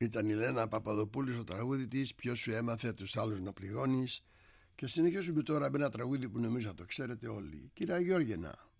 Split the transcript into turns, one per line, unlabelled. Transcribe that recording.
Ήταν η Λένα Παπαδοπούλου στο τραγούδι της «Ποιος σου έμαθε τους άλλους να πληγώνεις». Και συνεχίζουμε τώρα με ένα τραγούδι που νομίζω να το ξέρετε όλοι. Κυρία Γιώργενα.